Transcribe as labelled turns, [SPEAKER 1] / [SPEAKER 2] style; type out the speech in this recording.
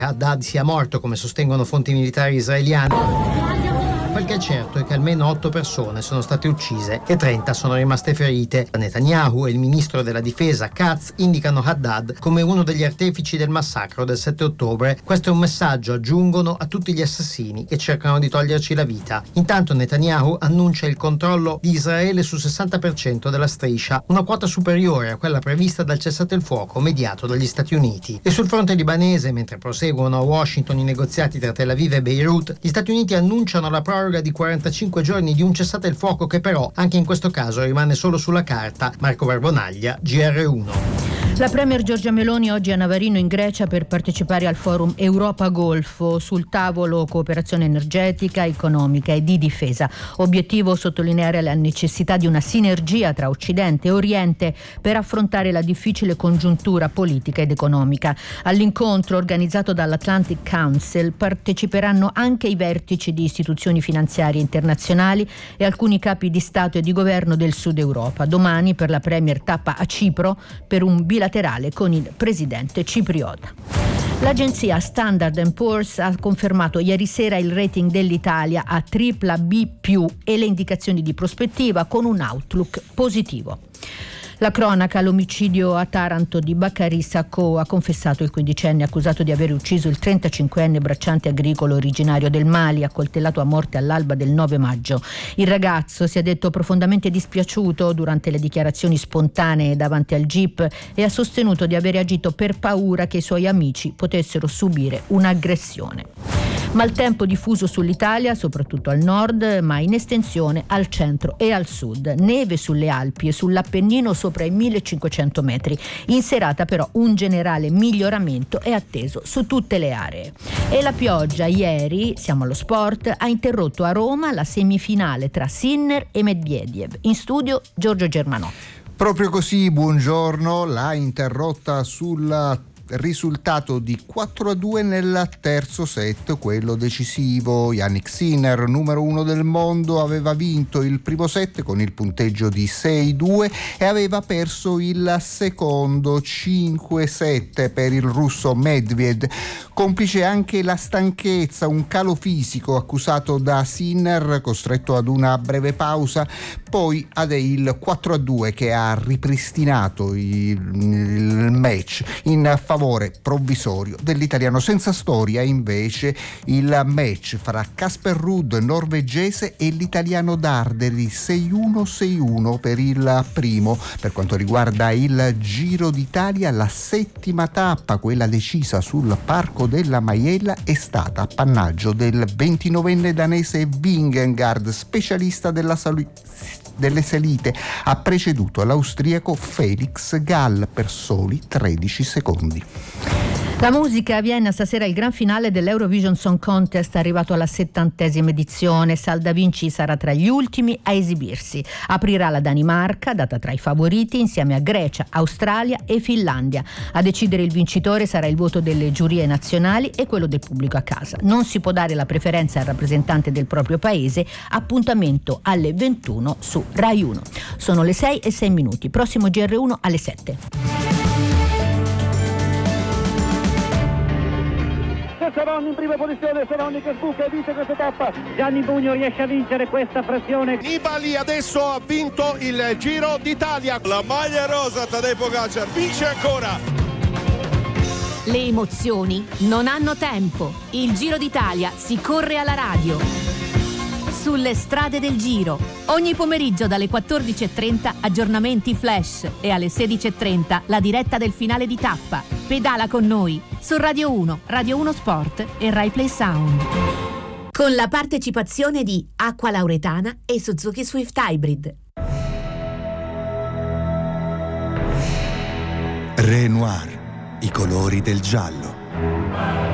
[SPEAKER 1] Haddad sia morto, come sostengono fonti militari israeliane. Quel che è certo è che almeno 8 persone sono state uccise e 30 sono rimaste ferite. Netanyahu e il ministro della difesa Katz indicano Haddad come uno degli artefici del massacro del 7 ottobre. Questo è un messaggio, aggiungono, a tutti gli assassini che cercano di toglierci la vita. Intanto Netanyahu annuncia il controllo di Israele sul 60% della striscia, una quota superiore a quella prevista dal cessate il fuoco mediato dagli Stati Uniti. E sul fronte libanese, mentre proseguono a Washington i negoziati tra Tel Aviv e Beirut, gli Stati Uniti annunciano la proroga di 45 giorni di un cessate il fuoco che però, anche in questo caso, rimane solo sulla carta. Marco Barbonaglia, GR1.
[SPEAKER 2] La premier Giorgia Meloni oggi a Navarino in Grecia per partecipare al forum Europa-Golfo, sul tavolo cooperazione energetica, economica e di difesa. Obiettivo sottolineare la necessità di una sinergia tra Occidente e Oriente per affrontare la difficile congiuntura politica ed economica. All'incontro organizzato dall'Atlantic Council parteciperanno anche i vertici di istituzioni finanziarie internazionali e alcuni capi di Stato e di governo del Sud Europa. Domani per la premier tappa a Cipro per un bilaterale con il presidente cipriota. L'agenzia Standard & Poor's ha confermato ieri sera il rating dell'Italia a BBB+ e le indicazioni di prospettiva con un outlook positivo. La cronaca, l'omicidio a Taranto di Bacari Sacco, ha confessato il quindicenne accusato di aver ucciso il 35enne bracciante agricolo originario del Mali, accoltellato a morte all'alba del 9 maggio. Il ragazzo si è detto profondamente dispiaciuto durante le dichiarazioni spontanee davanti al GIP e ha sostenuto di aver agito per paura che i suoi amici potessero subire un'aggressione. Maltempo diffuso sull'Italia, soprattutto al nord, ma in estensione al centro e al sud. Neve sulle Alpi e sull'Appennino sopra i 1500 metri. In serata però un generale miglioramento è atteso su tutte le aree. E la pioggia ieri, siamo allo sport, ha interrotto a Roma la semifinale tra Sinner e Medvedev. In studio Giorgio Germanò.
[SPEAKER 3] Proprio così, buongiorno, l'ha interrotta sul risultato di 4-2 nel terzo set, quello decisivo. Yannick Sinner, numero 1 del mondo, aveva vinto il primo set con il punteggio di 6-2 e aveva perso il secondo 5-7 per il russo Medvedev. Complice anche la stanchezza, un calo fisico accusato da Sinner, costretto ad una breve pausa, poi ad il 4-2 che ha ripristinato il match in favore provvisorio dell'italiano. Senza storia invece il match fra Casper Ruud, norvegese, e l'italiano Darderi, 6-1 per il primo. Per quanto riguarda il Giro d'Italia, la settima tappa, quella decisa sul Parco della Maiella, è stata appannaggio del 29enne danese Vingegaard, specialista delle salite. Ha preceduto l'austriaco Felix Gall per soli 13 secondi.
[SPEAKER 2] La musica a Vienna, stasera il gran finale dell'Eurovision Song Contest, arrivato alla 70ª edizione. Sal Da Vinci sarà tra gli ultimi a esibirsi. Aprirà la Danimarca, data tra i favoriti, insieme a Grecia, Australia e Finlandia. A decidere il vincitore sarà il voto delle giurie nazionali e quello del pubblico a casa. Non si può dare la preferenza al rappresentante del proprio paese. Appuntamento alle 21 su Rai 1. Sono le 6:06. Prossimo GR1 alle 7.
[SPEAKER 4] Savon in prima posizione, Savon che sbuca e vince questa tappa. Gianni Bugno riesce a vincere questa frazione.
[SPEAKER 5] Nibali adesso ha vinto il Giro d'Italia. La maglia rosa, Tadej Pogačar vince ancora.
[SPEAKER 6] Le emozioni non hanno tempo. Il Giro d'Italia si corre alla radio. Sulle strade del Giro. Ogni pomeriggio dalle 14:30 aggiornamenti flash e alle 16:30 la diretta del finale di tappa. Pedala con noi su Radio 1, Radio 1 Sport e Rai Play Sound. Con la partecipazione di Acqua Lauretana e Suzuki Swift Hybrid.
[SPEAKER 7] Renoir, i colori del giallo.